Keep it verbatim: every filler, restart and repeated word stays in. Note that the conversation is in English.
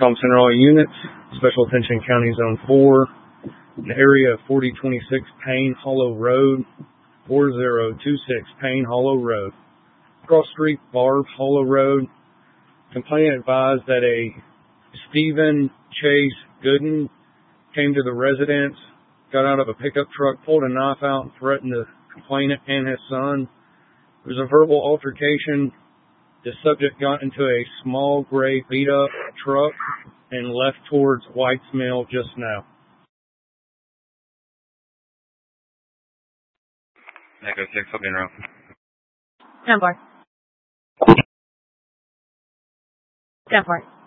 Calm Center all units. Special attention County Zone four. An area of forty twenty-six Payne Hollow Road. four zero two six Payne Hollow Road. Cross Street, Barb Hollow Road. Complainant advised that a Stephen Chase Gooden came to the residence, got out of a pickup truck, pulled a knife out, and threatened the complainant and his son. There was a verbal altercation. The subject got into a small gray beat-up truck and left towards White's Mill just now. Echo six, hope in row. Stand by. Stand by.